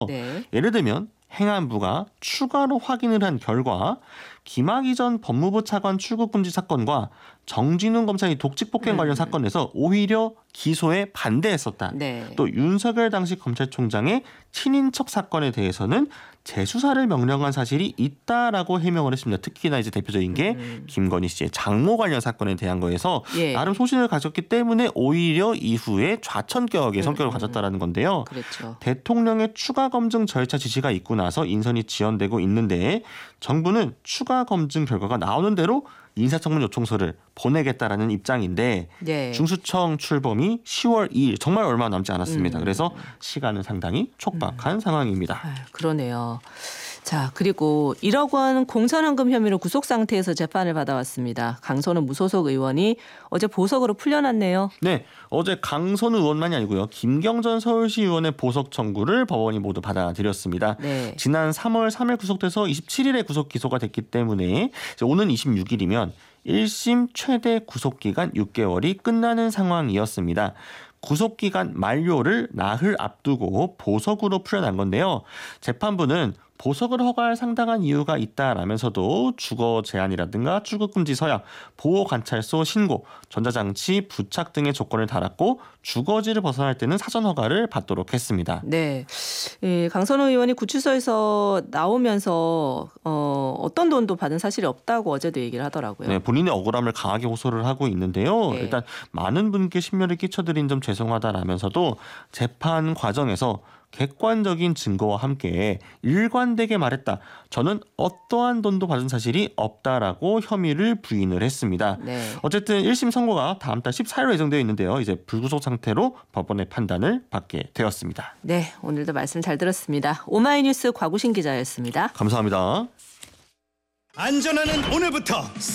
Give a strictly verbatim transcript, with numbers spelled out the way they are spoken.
네. 예를 들면 행안부가 추가로 확인을 한 결과 김학의 전 법무부 차관 출국금지 사건과 정진웅 검사의 독직폭행 관련 음. 사건에서 오히려 기소에 반대했었다. 네. 또 윤석열 당시 검찰총장의 친인척 사건에 대해서는 재수사를 명령한 사실이 있다라고 해명을 했습니다. 특히나 이제 대표적인 게 음. 김건희 씨의 장모 관련 사건에 대한 거에서 예. 나름 소신을 가졌기 때문에 오히려 이후에 좌천격의 성격을 음. 가졌다라는 건데요. 그렇죠. 대통령의 추가 검증 절차 지시가 있고 나서 인선이 지연되고 있는데 정부는 추가 검증 결과가 나오는 대로 인사청문 요청서를 보내겠다라는 입장인데 네. 중수청 출범이 시월 이일 정말 얼마 남지 않았습니다. 음. 그래서 시간은 상당히 촉박한 음. 상황입니다. 아유, 그러네요. 자, 그리고 일억 원 공천헌금 혐의로 구속 상태에서 재판을 받아왔습니다. 강선우 무소속 의원이 어제 보석으로 풀려났네요. 네, 어제 강선우 의원만이 아니고요. 김경전 서울시 의원의 보석 청구를 법원이 모두 받아들였습니다. 네. 지난 삼월 삼일 구속돼서 이십칠일에 구속 기소가 됐기 때문에 이제 오는 이십육일이면 일 심 최대 구속기간 육 개월이 끝나는 상황이었습니다. 구속기간 만료를 나흘 앞두고 보석으로 풀려난 건데요. 재판부는 보석을 허가할 상당한 이유가 있다라면서도 주거 제한이라든가 출국금지 서약, 보호관찰소 신고, 전자장치 부착 등의 조건을 달았고 주거지를 벗어날 때는 사전 허가를 받도록 했습니다. 네, 예, 강선우 의원이 구치소에서 나오면서 어, 어떤 돈도 받은 사실이 없다고 어제도 얘기를 하더라고요. 네, 본인의 억울함을 강하게 호소를 하고 있는데요. 네. 일단 많은 분께 심려를 끼쳐드린 점 죄송하다라면서도 재판 과정에서 객관적인 증거와 함께 일관되게 말했다. 저는 어떠한 돈도 받은 사실이 없다라고 혐의를 부인을 했습니다. 네. 어쨌든 일 심 선고가 다음 달 십사일로 예정되어 있는데요. 이제 불구속 상태로 법원의 판단을 받게 되었습니다. 네, 오늘도 말씀 잘 들었습니다. 오마이뉴스 곽우신 기자였습니다. 감사합니다. 안전하는 오늘부터